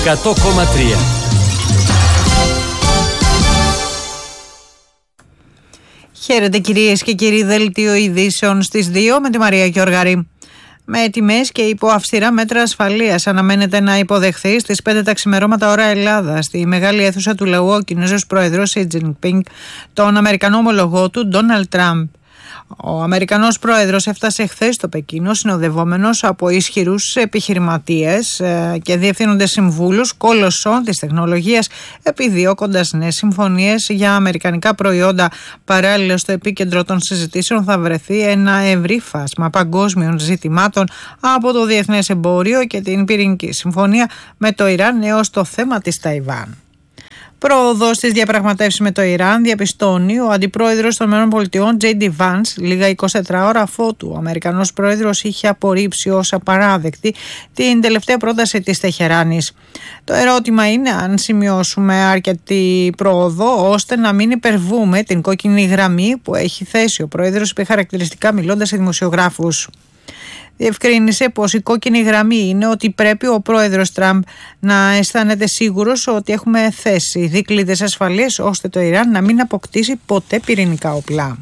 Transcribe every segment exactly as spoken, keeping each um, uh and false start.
εκατό κόμμα τρία. Χαίρετε κυρίες και κύριοι, δελτίο ειδήσεων στις δύο με τη Μαρία Γιώργαρη. Με τιμές και υπό αυστηρά μέτρα ασφαλείας αναμένεται να υποδεχθεί στις πέντε τα ξημερώματα ώρα Ελλάδα στη μεγάλη αίθουσα του λαού ο Κινέζος πρόεδρος Σι Τζινπίνγκ τον Αμερικανό ομολογό του Ντόναλντ Τραμπ. Ο Αμερικανός πρόεδρος έφτασε χθες στο Πεκίνο συνοδευόμενος από ισχυρούς επιχειρηματίες και διευθύνοντες συμβούλους κόλωσσων της τεχνολογίας, επιδιώκοντας νέες συμφωνίες για αμερικανικά προϊόντα. Παράλληλα, στο επίκεντρο των συζητήσεων θα βρεθεί ένα ευρύ φάσμα παγκόσμιων ζητημάτων, από το διεθνές εμπόριο και την πυρηνική συμφωνία με το Ιράν έως το θέμα της Ταϊβάν. Πρόοδο στις διαπραγματεύσεις με το Ιράν διαπιστώνει ο αντιπρόεδρος των ΗΠΑ Τζέι Ντι Βάνς λίγα εικοσιτέσσερις ώρα αφότου ο Αμερικανός πρόεδρος είχε απορρίψει ως απαράδεκτη την τελευταία πρόταση της Τεχεράνης. Το ερώτημα είναι αν σημειώσουμε αρκετή πρόοδο ώστε να μην υπερβούμε την κόκκινη γραμμή που έχει θέσει ο πρόεδρος χαρακτηριστικά μιλώντας σε δημοσιογράφους. Διευκρίνησε πως η κόκκινη γραμμή είναι ότι πρέπει ο πρόεδρος Τραμπ να αισθάνεται σίγουρος ότι έχουμε θέσει δίκλειδες ασφαλείας ώστε το Ιράν να μην αποκτήσει ποτέ πυρηνικά όπλα.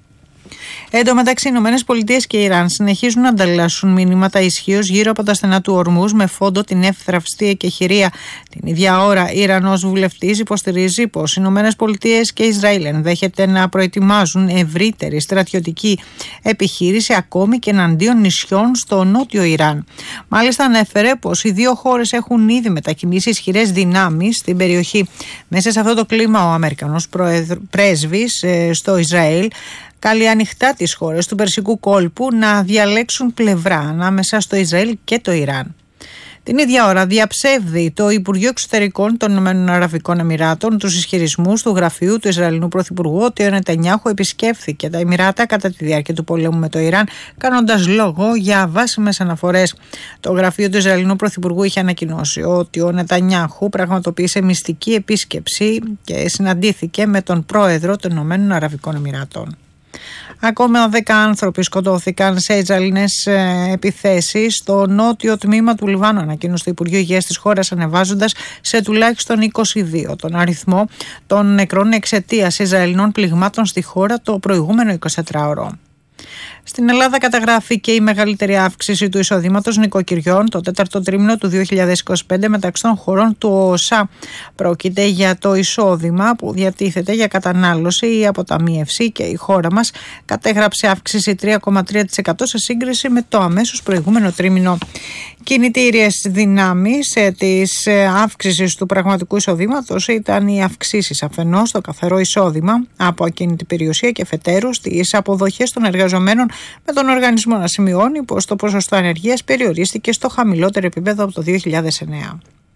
Εν τω μεταξύ, οι Ηνωμένες Πολιτείες και Ιράν συνεχίζουν να ανταλλάσσουν μηνύματα ισχύως γύρω από τα στενά του Ορμούζ με φόντο την εύθραυστη εκεχηρία. Την ίδια ώρα, Ιρανός βουλευτής υποστηρίζει πως οι Ηνωμένες Πολιτείες και Ισραήλ ενδέχεται να προετοιμάζουν ευρύτερη στρατιωτική επιχείρηση ακόμη και εναντίον νησιών στο νότιο Ιράν. Μάλιστα, ανέφερε πως οι δύο χώρες έχουν ήδη μετακινήσει ισχυρές δυνάμεις στην περιοχή. Μέσα σε αυτό το κλίμα, ο Αμερικανός πρέσβης στο Ισραήλ καλεί ανοιχτά τις χώρες του Περσικού κόλπου να διαλέξουν πλευρά ανάμεσα στο Ισραήλ και το Ιράν. Την ίδια ώρα διαψεύδει το Υπουργείο Εξωτερικών των Ηνωμένων Αραβικών Εμιράτων τους ισχυρισμούς του γραφείου του Ισραηλινού Πρωθυπουργού ότι ο Νετανιάχου επισκέφθηκε τα Εμιράτα κατά τη διάρκεια του πολέμου με το Ιράν, κάνοντας λόγο για βάσιμες αναφορές. Το γραφείο του Ισραηλινού Πρωθυπουργού είχε ανακοινώσει ότι ο Νετανιάχου πραγματοποίησε μυστική επίσκεψη και συναντήθηκε με τον πρόεδρο των Ηνωμένων Αραβικών Εμιράτων. Ακόμα δέκα άνθρωποι σκοτώθηκαν σε Ισραηλινές επιθέσεις στο νότιο τμήμα του Λιβάνου, ανακοίνωσε το Υπουργείο Υγείας της χώρας, ανεβάζοντας σε τουλάχιστον είκοσι δύο τον αριθμό των νεκρών εξαιτίας Ισραηλινών πληγμάτων στη χώρα το προηγούμενο εικοσιτετράωρο. Στην Ελλάδα καταγράφηκε η μεγαλύτερη αύξηση του εισοδήματος νοικοκυριών το τέταρτο τρίμηνο του δύο χιλιάδες είκοσι πέντε μεταξύ των χωρών του ΟΣΑ. Πρόκειται για το εισόδημα που διατίθεται για κατανάλωση ή αποταμίευση και η χώρα μας κατέγραψε αύξηση τρία κόμμα τρία τοις εκατό σε σύγκριση με το αμέσως προηγούμενο τρίμηνο. Κινητήριες δυνάμεις της αύξησης του πραγματικού εισοδήματος ήταν οι αυξήσεις αφενός στο καθαρό εισόδημα από ακίνητη περιουσία και αφετέρου στις αποδοχές των εργαζομένων, με τον οργανισμό να σημειώνει πως το ποσοστό ανεργίας περιορίστηκε στο χαμηλότερο επίπεδο από το δύο χιλιάδες εννέα.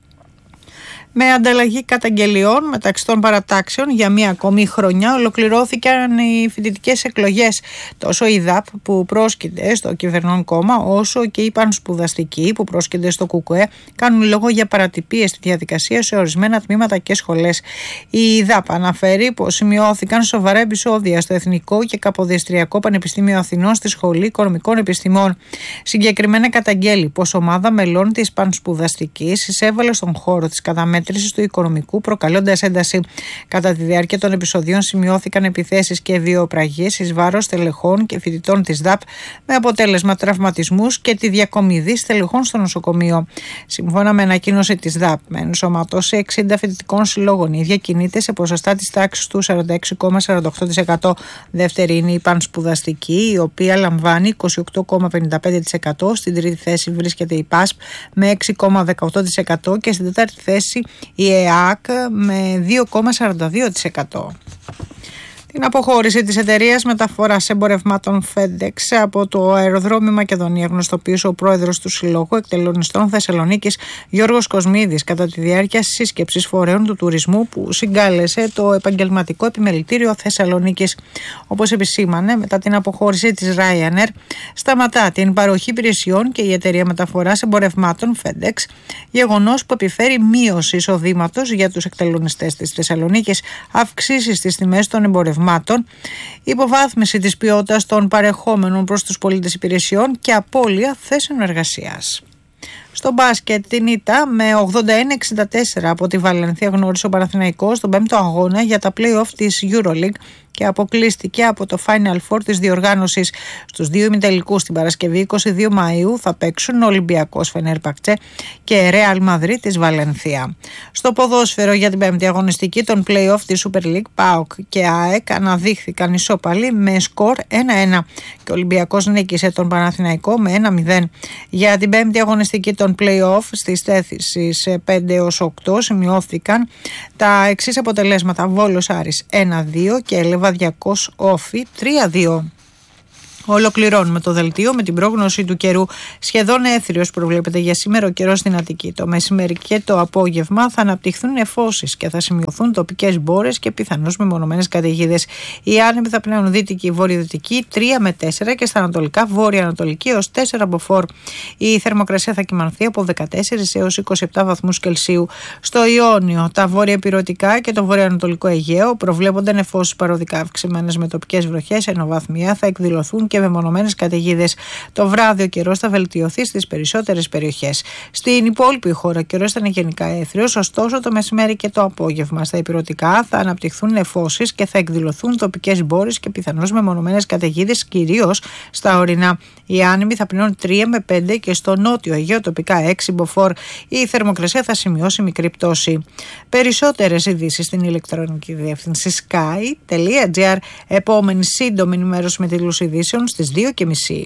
Με ανταλλαγή καταγγελιών μεταξύ των παρατάξεων για μία ακόμη χρονιά ολοκληρώθηκαν οι φοιτητικές εκλογές. Τόσο η ΔΑΠ που πρόσκειται στο κυβερνών κόμμα, όσο και οι πανσπουδαστικοί που πρόσκειται στο ΚΚΕ κάνουν λόγο για παρατυπίες στη διαδικασία σε ορισμένα τμήματα και σχολές. Η ΔΑΠ αναφέρει πως σημειώθηκαν σοβαρά επεισόδια στο Εθνικό και Καποδιστριακό Πανεπιστήμιο Αθηνών στη Σχολή Οικονομικών Επιστημών. Συγκεκριμένα καταγγέλει πως ομάδα μελών της πανσπουδαστικής εισέβαλε στον χώρο της καταμέτρησης του οικονομικού, προκαλώντας ένταση. Κατά τη διάρκεια των επεισοδίων σημειώθηκαν επιθέσεις και βιοπραγίες εις βάρος στελεχών και φοιτητών της ΔΑΠ, με αποτέλεσμα τραυματισμούς και τη διακομιδή στελεχών στο νοσοκομείο. Σύμφωνα με ανακοίνωση της ΔΑΠ, με ενσωματώσει εξήντα φοιτητικών συλλόγων, η ίδια κινείται σε ποσοστά της τάξης του σαράντα έξι κόμμα σαράντα οκτώ τοις εκατό. Δεύτερη είναι η πανσπουδαστική, η οποία λαμβάνει είκοσι οκτώ κόμμα πενήντα πέντε τοις εκατό. Στην τρίτη θέση βρίσκεται η ΠΑΣΠ με έξι κόμμα δεκαοκτώ τοις εκατό και στην τέταρτη θέση η ΕΑΚ με δύο κόμμα σαράντα δύο τοις εκατό. Την αποχώρηση της εταιρείας μεταφοράς εμπορευμάτων FedEx από το αεροδρόμιο Μακεδονία γνωστοποίησε ο πρόεδρος του Συλλόγου Εκτελονιστών Θεσσαλονίκης Γιώργος Κοσμίδης κατά τη διάρκεια σύσκεψης φορέων του τουρισμού που συγκάλεσε το Επαγγελματικό Επιμελητήριο Θεσσαλονίκης. Όπως επισήμανε, μετά την αποχώρηση της Ryanair σταματά την παροχή υπηρεσιών και η εταιρεία μεταφοράς εμπορευμάτων FedEx, γεγονός που επιφέρει μείωση εισοδήματος για τους εκτελονιστές της Θεσσαλονίκης, αυξήσεις στις τιμές των εμπορευμάτων, υποβάθμιση της ποιότητας των παρεχόμενων προς τους πολίτες υπηρεσιών και απώλεια θέσεων εργασίας. Στο μπάσκετ, την ήττα με ογδόντα ένα εξήντα τέσσερα από τη Βαλένθια γνώρισε ο Παναθηναϊκός στον πέμπτο αγώνα για τα play-off της EuroLeague και αποκλείστηκε από το Final Four της διοργάνωσης. Στους δύο ημιτελικούς την Παρασκευή είκοσι δύο Μαΐου θα παίξουν ο Ολυμπιακός Φενέρμπαχτσε και Ρεάλ Μαδρίτη της Βαλένθια. Στο ποδόσφαιρο για την πέμπτη αγωνιστική των play-off της Super League, ΠΑΟΚ και ΑΕΚ αναδείχθηκαν ισόπαλοι με σκορ ένα ένα και ο Ολυμπιακός νίκησε τον Παναθηναϊκό με ένα μηδέν. Για την πέμπτη αγωνιστική των play-off στις θέσεις πέντε έως οκτώ σημειώθηκαν τα εξής αποτελέσματα: Βόλος Άρης ένα δύο και Λεβαδιακός Όφη τρία δύο. Ολοκληρώνουμε το δελτίο με την πρόγνωση του καιρού. Σχεδόν έθριος προβλέπεται για σήμερα ο καιρός στην Αττική. Το μεσημέρι και το απόγευμα θα αναπτυχθούν νεφώσεις και θα σημειωθούν τοπικές μπόρες και πιθανώς μεμονωμένες καταιγίδες. Οι άνεμοι θα πνέουν δυτική, βορειοδυτική τρία με τέσσερα και στα ανατολικά βόρεια-ανατολική έως τέσσερα μποφόρ. Η θερμοκρασία θα κυμανθεί από δεκατέσσερα έως είκοσι επτά βαθμούς Κελσίου. Στο Ιόνιο, τα βόρεια ηπειρωτικά και το βορειοανατολικό Αιγαίο προβλέπονται νεφώσεις παροδικά αυξημένες με τοπικές βροχές, ενώ βαθμία θα εκδηλωθούν και μεμονωμένες καταιγίδες. Το βράδυ ο καιρός θα βελτιωθεί στις περισσότερες περιοχές. Στην υπόλοιπη χώρα ο καιρός θα είναι γενικά έθριος, ωστόσο το μεσημέρι και το απόγευμα στα ηπειρωτικά θα αναπτυχθούν νεφώσεις και θα εκδηλωθούν τοπικές μπόρες και πιθανώς μεμονωμένες καταιγίδες, κυρίως στα ορεινά. Οι άνεμοι θα πνέουν τρία με πέντε και στο νότιο Αιγαίο τοπικά έξι μποφόρ. Η θερμοκρασία θα σημειώσει μικρή πτώση. Περισσότερες ειδήσεις στην ηλεκτρονική διεύθυνση sky τελεία gr. Επόμενη σύντομη ενημέρωση με τίτλους ειδήσεων στις δύο και μισή.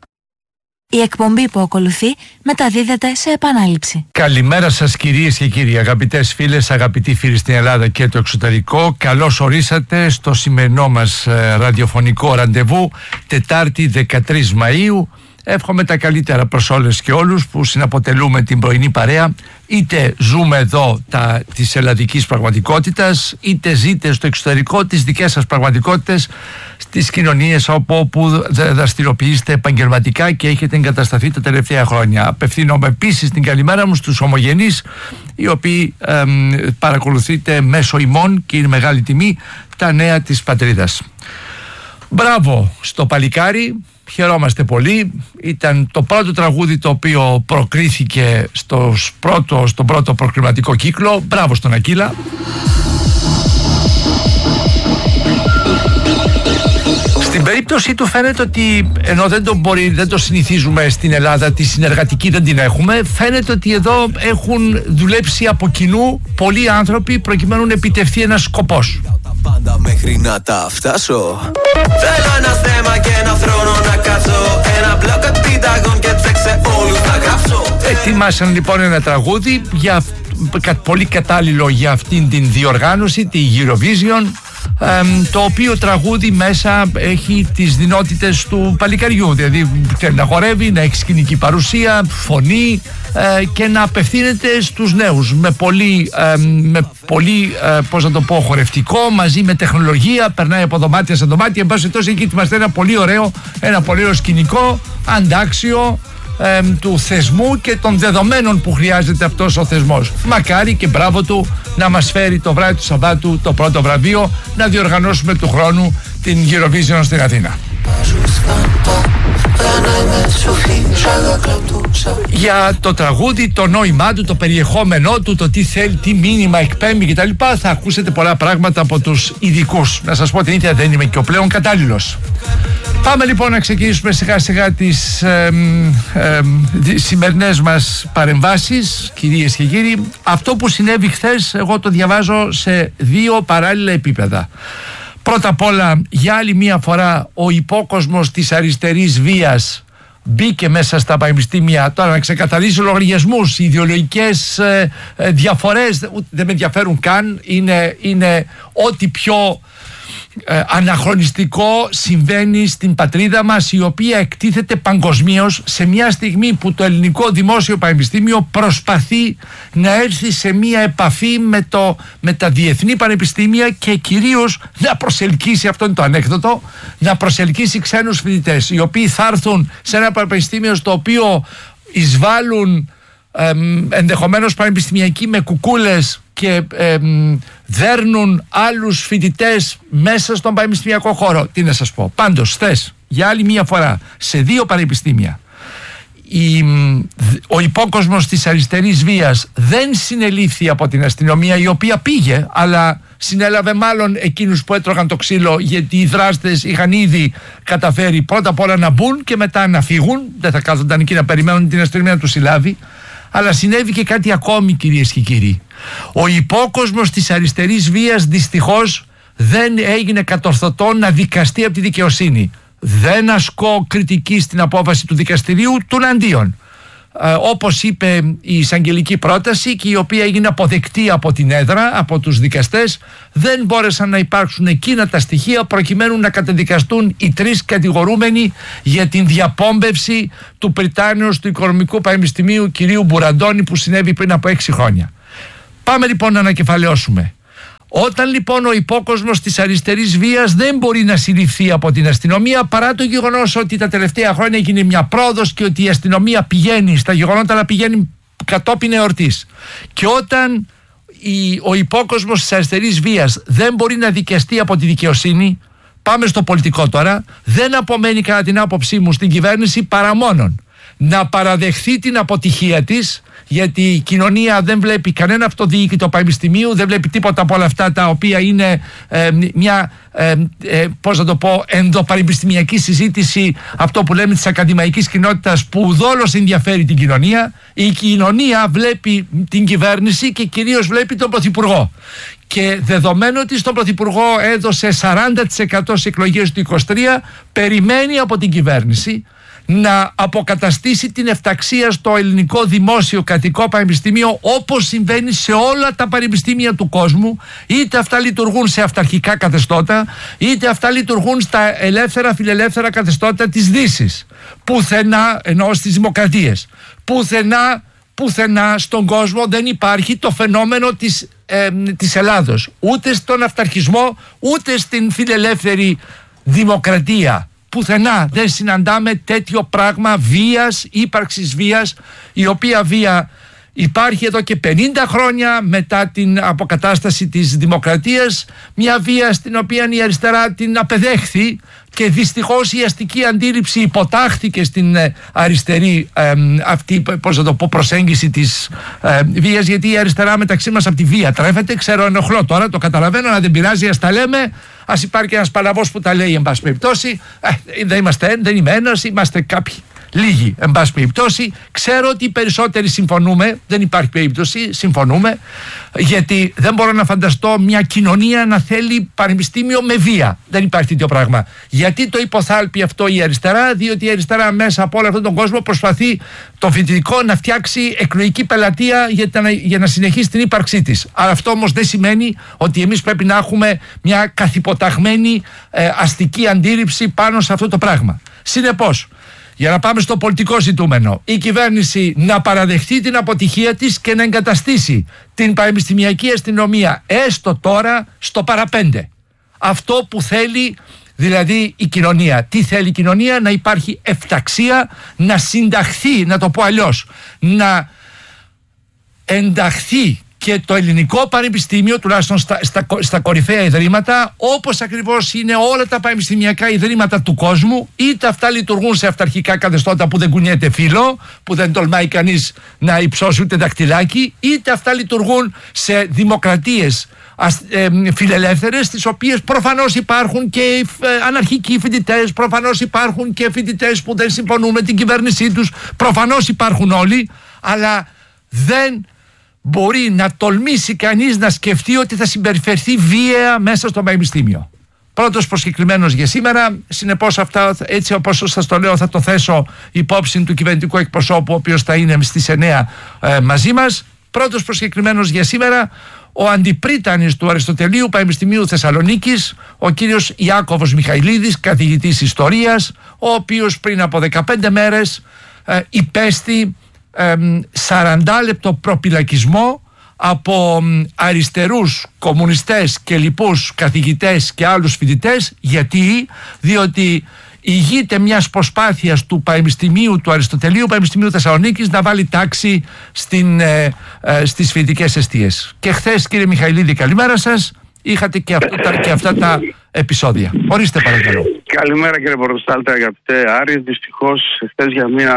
Η εκπομπή που ακολουθεί μεταδίδεται σε επανάληψη. Καλημέρα σας κυρίες και κύριοι, αγαπητές φίλες, αγαπητοί φίλοι στην Ελλάδα και το εξωτερικό. Καλώς ορίσατε στο σημερινό μας ε, ραδιοφωνικό ραντεβού, Τετάρτη δεκατρείς Μαΐου. Εύχομαι τα καλύτερα προς όλες και όλους που συναποτελούμε την πρωινή παρέα, είτε ζούμε εδώ τα, της ελλαδικής πραγματικότητας, είτε ζείτε στο εξωτερικό τις δικές σας πραγματικότητες, στις κοινωνίες όπου, όπου δραστηριοποιείστε επαγγελματικά και έχετε εγκατασταθεί τα τελευταία χρόνια. Απευθύνομαι επίσης την καλημέρα μου στους ομογενείς, οι οποίοι εμ, παρακολουθείτε μέσω ημών, και είναι μεγάλη τιμή, τα νέα της πατρίδας. Μπράβο στο παλικάρι. Χαιρόμαστε πολύ. Ήταν το πρώτο τραγούδι το οποίο προκρίθηκε στο πρώτο, στον πρώτο προκριματικό κύκλο. Μπράβο στον Ακύλα. Στην περίπτωση του φαίνεται ότι, ενώ δεν το, μπορεί, δεν το συνηθίζουμε στην Ελλάδα, τη συνεργατική δεν την έχουμε, φαίνεται ότι εδώ έχουν δουλέψει από κοινού πολλοί άνθρωποι προκειμένου να επιτευχθεί ένας σκοπός. Πάντα μέχρι να τα φτάσω. Θέλω ένα θέμα και ένα θρόνο να κάτσω. Ένα μπλοκ πεντάγων και τσέξε όλους να γράψω. Ετοίμασαν λοιπόν ένα τραγούδι για, πολύ κατάλληλο για αυτήν την διοργάνωση, τη Eurovision, ε, το οποίο τραγούδι μέσα έχει τις δυνότητες του παλικαριού, δηλαδή να χορεύει, να έχει σκηνική παρουσία, φωνή, ε, και να απευθύνεται στους νέους με πολύ, ε, με πολύ ε, πώς να το πω, χορευτικό, μαζί με τεχνολογία, περνάει από δωμάτια σε δωμάτια. Εν πάση τόσο εκεί ετοιμαστεί ένα πολύ ωραίο, ένα πολύ ωραίο σκηνικό, αντάξιο ε, του θεσμού και των δεδομένων που χρειάζεται αυτός ο θεσμός. Μακάρι και μπράβο του να μας φέρει το βράδυ του Σαββάτου το πρώτο βραβείο, να διοργανώσουμε του χρόνου την Eurovision στην Αθήνα. Για το τραγούδι, το νόημά του, το περιεχόμενό του, το τι θέλει, τι μήνυμα εκπέμπει κτλ. Θα ακούσετε πολλά πράγματα από τους ειδικούς. Να σας πω την ίδια, δεν είμαι και ο πλέον κατάλληλος. Πάμε λοιπόν να ξεκινήσουμε σιγά σιγά τις ε, ε, ε, σημερινές μας παρεμβάσεις, κυρίες και κύριοι. Αυτό που συνέβη χθες, εγώ το διαβάζω σε δύο παράλληλα επίπεδα. Πρώτα απ' όλα, για άλλη μία φορά, ο υπόκοσμος της αριστερής βίας μπήκε μέσα στα πανεπιστήμια. Τώρα να ξεκαθαρίσει λογαριασμούς, ιδεολογικές ε, ε, διαφορές δεν με ενδιαφέρουν καν. Είναι, είναι ό,τι πιο ε, αναχρονιστικό συμβαίνει στην πατρίδα μας, η οποία εκτίθεται παγκοσμίως σε μια στιγμή που το ελληνικό δημόσιο πανεπιστήμιο προσπαθεί να έρθει σε μια επαφή με, το, με τα διεθνή πανεπιστήμια και κυρίως να προσελκύσει, αυτό είναι το ανέκδοτο, να προσελκύσει ξένους φοιτητές, οι οποίοι θα έρθουν σε ένα πανεπιστήμιο στο οποίο εισβάλλουν ε, ενδεχομένως πανεπιστημιακοί με κουκούλες και ε, δέρνουν άλλους φοιτητές μέσα στον πανεπιστημιακό χώρο. Τι να σας πω. Πάντως, χθες, για άλλη μία φορά, σε δύο πανεπιστήμια, η, ο υπόκοσμος της αριστερής βίας δεν συνελήφθη από την αστυνομία, η οποία πήγε, αλλά συνέλαβε μάλλον εκείνους που έτρωγαν το ξύλο, γιατί οι δράστες είχαν ήδη καταφέρει πρώτα απ' όλα να μπουν και μετά να φύγουν. Δεν θα κάθονταν εκεί να περιμένουν την αστυνομία να τους συλλάβει. Αλλά συνέβη και κάτι ακόμη, κυρίες και κύριοι. Ο υπόκοσμος της αριστερής βίας δυστυχώς δεν έγινε κατορθωτό να δικαστεί από τη δικαιοσύνη. Δεν ασκώ κριτική στην απόφαση του δικαστηρίου, τουναντίον. Ε, όπως είπε η εισαγγελική πρόταση, και η οποία έγινε αποδεκτή από την έδρα, από τους δικαστές, δεν μπόρεσαν να υπάρξουν εκείνα τα στοιχεία προκειμένου να καταδικαστούν οι τρεις κατηγορούμενοι για την διαπόμπευση του πριτάνεως του Οικονομικού Πανεπιστημίου κυρίου Μπουραντώνη, που συνέβη πριν από έξι χρόνια. Πάμε λοιπόν να ανακεφαλαιώσουμε. Όταν λοιπόν ο υπόκοσμος της αριστερής βίας δεν μπορεί να συλληφθεί από την αστυνομία, παρά το γεγονός ότι τα τελευταία χρόνια έγινε μια πρόοδος και ότι η αστυνομία πηγαίνει στα γεγονότα, αλλά πηγαίνει κατόπιν εορτής, και όταν η, ο υπόκοσμος της αριστερής βίας δεν μπορεί να δικαστεί από τη δικαιοσύνη, πάμε στο πολιτικό τώρα, δεν απομένει κατά την άποψή μου στην κυβέρνηση παρά μόνον να παραδεχθεί την αποτυχία της, γιατί η κοινωνία δεν βλέπει κανένα αυτοδιοίκητο πανεπιστημίου, δεν βλέπει τίποτα από όλα αυτά τα οποία είναι ε, μια ε, ε, πώς να το πω, ενδοπανεπιστημιακή συζήτηση, αυτό που λέμε της ακαδημαϊκής κοινότητας, που ουδόλως ενδιαφέρει την κοινωνία. Η κοινωνία βλέπει την κυβέρνηση και κυρίως βλέπει τον Πρωθυπουργό. Και δεδομένου ότι στον Πρωθυπουργό έδωσε σαράντα τοις εκατό στις εκλογές του είκοσι τρία, περιμένει από την κυβέρνηση να αποκαταστήσει την εφταξία στο ελληνικό δημόσιο κρατικό πανεπιστήμιο, όπως συμβαίνει σε όλα τα πανεπιστήμια του κόσμου, είτε αυτά λειτουργούν σε αυταρχικά καθεστώτα, είτε αυτά λειτουργούν στα ελεύθερα φιλελεύθερα καθεστώτα της Δύσης. Πουθενά, ενώ στις δημοκρατίες, πουθενά, πουθενά στον κόσμο δεν υπάρχει το φαινόμενο της, ε, της Ελλάδος, ούτε στον αυταρχισμό, ούτε στην φιλελεύθερη δημοκρατία. Πουθενά δεν συναντάμε τέτοιο πράγμα βίας, ύπαρξης βίας, η οποία βία υπάρχει εδώ και πενήντα χρόνια μετά την αποκατάσταση της δημοκρατίας, μια βία στην οποία η αριστερά την απεδέχθη, και δυστυχώς η αστική αντίληψη υποτάχθηκε στην αριστερή ε, αυτή, πώς θα το πω, προσέγγιση της ε, βίας, γιατί η αριστερά μεταξύ μας από τη βία τρέφεται. Ξέρω, ενοχλώ τώρα, το καταλαβαίνω, αλλά δεν πειράζει, ας τα λέμε. Ας υπάρχει και ένας παλαβός που τα λέει, εν πάση περιπτώσει. Ε, δεν είμαστε, δεν είμαι ένας, είμαστε κάποιοι. Λίγοι, εν πάση περιπτώσει. Ξέρω ότι οι περισσότεροι συμφωνούμε, δεν υπάρχει περίπτωση, συμφωνούμε, γιατί δεν μπορώ να φανταστώ μια κοινωνία να θέλει πανεπιστήμιο με βία. Δεν υπάρχει τέτοιο πράγμα. Γιατί το υποθάλπει αυτό η αριστερά? Διότι η αριστερά μέσα από όλο αυτόν τον κόσμο προσπαθεί το φοιτητικό να φτιάξει εκλογική πελατεία για, τα, για να συνεχίσει την ύπαρξή της. Αλλά αυτό όμως δεν σημαίνει ότι εμείς πρέπει να έχουμε μια καθυποταγμένη ε, αστική αντίληψη πάνω σε αυτό το πράγμα. Συνεπώς, για να πάμε στο πολιτικό ζητούμενο, η κυβέρνηση να παραδεχτεί την αποτυχία της και να εγκαταστήσει την πανεπιστημιακή αστυνομία έστω τώρα στο παραπέντε. Αυτό που θέλει δηλαδή η κοινωνία. Τι θέλει η κοινωνία? Να υπάρχει εφταξία, να συνταχθεί, να το πω αλλιώς, να ενταχθεί και το ελληνικό πανεπιστήμιο, τουλάχιστον στα, στα, στα κορυφαία ιδρύματα, όπως ακριβώς είναι όλα τα πανεπιστημιακά ιδρύματα του κόσμου, είτε αυτά λειτουργούν σε αυταρχικά καθεστώτα που δεν κουνιέται φύλλο, που δεν τολμάει κανείς να υψώσει ούτε δακτυλάκι, είτε αυτά λειτουργούν σε δημοκρατίες ε, φιλελεύθερες, στις οποίες προφανώς υπάρχουν και ε, αναρχικοί φοιτητές, προφανώς υπάρχουν και φοιτητές που δεν συμφωνούν με την κυβέρνησή τους, προφανώς υπάρχουν όλοι, αλλά δεν μπορεί να τολμήσει κανείς να σκεφτεί ότι θα συμπεριφερθεί βίαια μέσα στο πανεπιστήμιο. Πρώτος προσκεκλημένος για σήμερα, συνεπώς αυτά, έτσι όπως σας το λέω, θα το θέσω υπόψη του κυβερνητικού εκπροσώπου, ο οποίος θα είναι στις εννέα ε, μαζί μας. Πρώτος προσκεκλημένος για σήμερα, ο αντιπρίτανης του Αριστοτελείου Πανεπιστημίου Θεσσαλονίκης, ο κύριος Ιάκωβος Μιχαηλίδης, καθηγητής ιστορίας, ο οποίος πριν από δεκαπέντε μέρες ε, υπέστη σαράντα λεπτό προπυλακισμό από αριστερούς κομμουνιστές και λοιπούς καθηγητές και άλλους φοιτητές. Γιατί? Διότι ηγείται μιας προσπάθειας του Πανεπιστημίου του Αριστοτελείου Πανεπιστημίου Θεσσαλονίκης να βάλει τάξη στην, ε, ε, στις φοιτητικές εστίες. Και χθες, κύριε Μιχαηλίδη, καλημέρα σας, είχατε και, αυτό, τα, και αυτά τα επεισόδια. Ορίστε παρακαλώ. Καλημέρα κύριε Πορτοστάλτε, αγαπητέ Άρη. Δυστυχώς χθες για μια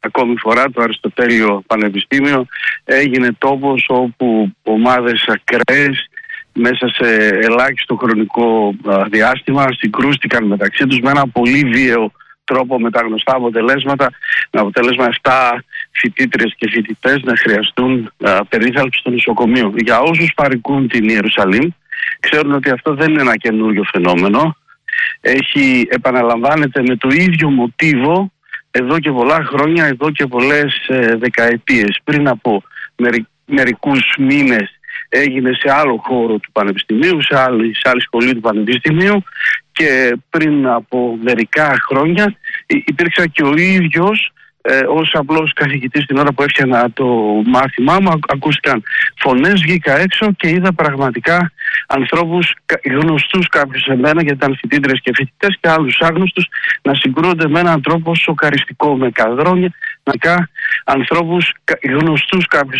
ακόμη φορά το Αριστοτέλειο Πανεπιστήμιο έγινε τόπος όπου ομάδες ακραίες μέσα σε ελάχιστο χρονικό διάστημα συγκρούστηκαν μεταξύ τους με ένα πολύ βίαιο τρόπο, με τα γνωστά αποτελέσματα, με αποτέλεσμα επτά φοιτήτριες και φοιτητές να χρειαστούν α, περίθαλψη στο νοσοκομείο. Για όσους παρικούν την Ιερουσαλήμ, ξέρουν ότι αυτό δεν είναι ένα καινούριο φαινόμενο. Έχει, επαναλαμβάνεται με το ίδιο μοτίβο εδώ και πολλά χρόνια, εδώ και πολλές ε, δεκαετίες. Πριν από μερι, μερικούς μήνες έγινε σε άλλο χώρο του Πανεπιστημίου, σε άλλη, σε άλλη σχολή του Πανεπιστημίου, και πριν από μερικά χρόνια υπήρξα και ο ίδιος ε, ως απλός καθηγητής την ώρα που έφτιανα το μάθημά μου. Ακούστηκαν φωνές, βγήκα έξω και είδα πραγματικά ανθρώπους γνωστούς κάποιους σε μένα, γιατί ήταν φοιτήτρες και φοιτητές, και άλλους άγνωστους να συγκρούονται με έναν τρόπο σοκαριστικό, με καδρόνια, να ανθρώπους γνωστούς κάποιους